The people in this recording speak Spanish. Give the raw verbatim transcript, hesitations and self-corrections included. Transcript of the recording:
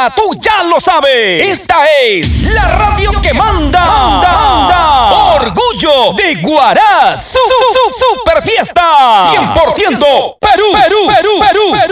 manda, tú ya lo sabes. Esta es la radio que manda. Manda, manda. Orgullo de Huaraz. Su, su, su, super fiesta. cien por ciento Perú, Perú, Perú, Perú, Perú.